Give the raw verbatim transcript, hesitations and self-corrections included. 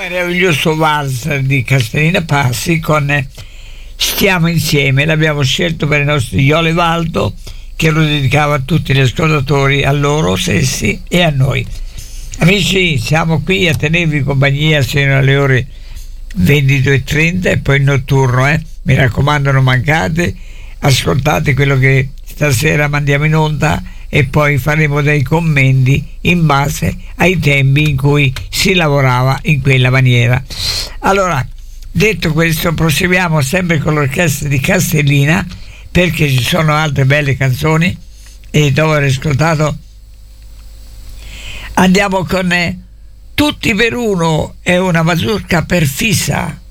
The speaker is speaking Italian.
Meraviglioso valzer di Castellina Passi con Stiamo Insieme, l'abbiamo scelto per i nostri Iole Valdo, che lo dedicava a tutti gli ascoltatori, a loro stessi e a noi. Amici, siamo qui a tenervi compagnia fino alle ore ventidue e trenta e poi il notturno, eh? Mi raccomando, non mancate, ascoltate quello che stasera mandiamo in onda e poi faremo dei commenti in base ai tempi in cui si lavorava in quella maniera. Allora, detto questo, proseguiamo sempre con l'orchestra di Castellina, perché ci sono altre belle canzoni e dopo aver ascoltato andiamo con eh, Tutti per uno, è una mazurka per fissa.